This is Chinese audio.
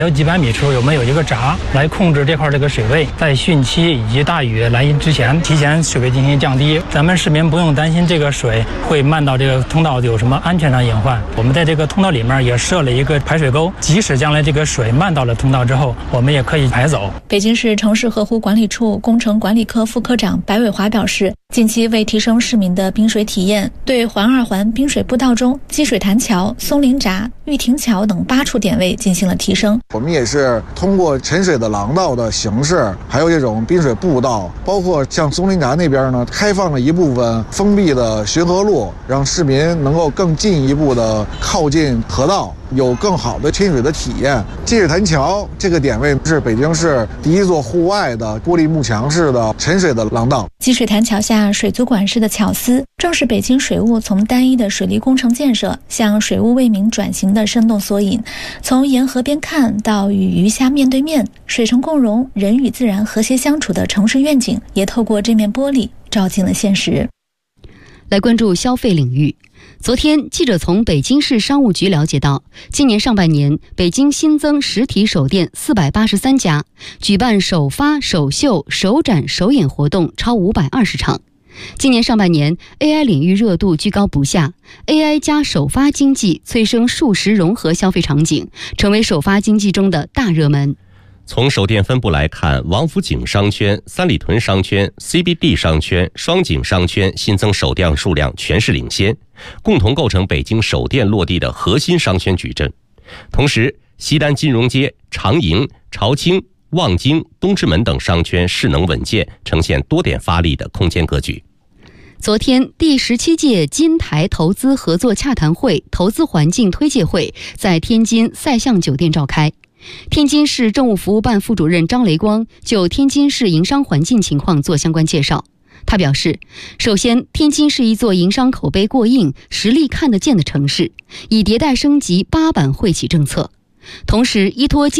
有几百米处我们有一个闸来控制这块这个水位，在汛期以及大雨来临之前，提前水位进行降低。咱们市民不用担心这个水会漫到这个通道有什么安全上隐患。我们在这个通道里面也设了一个排水沟，即使将来这个水漫到了通道之后，我们也可以排走。 北京市城市河湖管理处工程管理科副科长白伟华表示，近期为提升市民的滨水体验，对环2环滨水步道中积水潭桥、松林闸、玉亭桥等8处点位进行了提升。 我们也是通过沉水的廊道的形式，还有这种滨水步道，包括像松林闸那边呢，开放了一部分封闭的巡河路，让市民能够更进一步的靠近河道，有更好的亲水的体验。积水潭桥这个点位是北京市第一座户外的玻璃幕墙式的沉水的廊道。 积水潭桥下水族馆式的巧思，正是北京水务从单一的水利工程建设向水务为民转型的生动缩影。从沿河边看到与鱼虾面对面，水城共融，人与自然和谐相处的城市愿景，也透过这面玻璃照进了现实。 来关注消费领域。昨天，记者从北京市商务局了解到，今年上半年，北京新增实体手店483家，举办首发、首秀、首展、首演活动超520场。今年上半年 ，AI 领域热度居高不下 ，AI 加首发经济催生数十融合消费场景，成为首发经济中的大热门。 从手店分布来看，王府井商圈、三里屯商圈、CBD 商圈、双井商圈新增手店数量全市领先，共同构成北京手店落地的核心商圈矩阵。同时，西单金融街、长营、朝清、望京、东直门等商圈势能稳健，呈现多点发力的空间格局。 昨天，第17届金台投资合作洽谈会、投资环境推介会在天津赛象酒店召开。天津市政务服务办副主任张雷光就天津市营商环境情况做相关介绍。他表示，首先，天津是一座营商口碑过硬、实力看得见的城市，已迭代升级8版惠企政策，同时依托